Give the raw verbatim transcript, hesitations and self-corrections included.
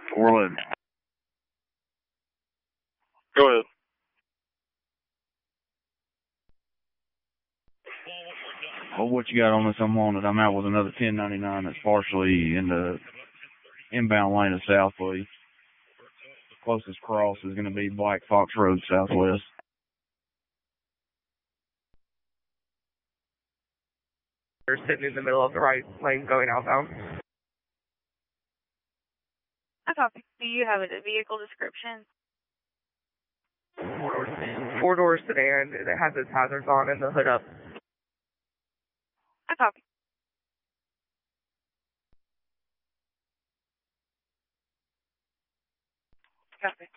four eleven. Go ahead. Well, what you got on this? I'm on it. I'm out with another ten ninety-nine that's partially in the inbound lane of Southway. Closest cross is going to be Black Fox Road Southwest. They're sitting in the middle of the right lane going outbound. I copy. Do you have a vehicle description? Four doors, four doors sedan. It has its hazards on and the hood up. I copy. Copy.